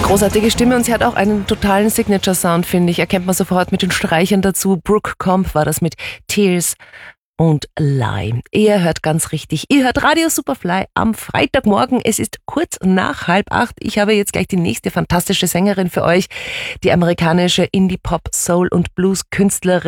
Großartige Stimme und sie hat auch einen totalen Signature-Sound, finde ich. Erkennt man sofort mit den Streichern dazu. Brooke Comp war das mit Tears und Lie. Ihr hört ganz richtig. Ihr hört Radio Superfly am Freitagmorgen. Es ist kurz nach 7:30. Ich habe jetzt gleich die nächste fantastische Sängerin für euch. Die amerikanische Indie-Pop, Soul und Blues-Künstlerin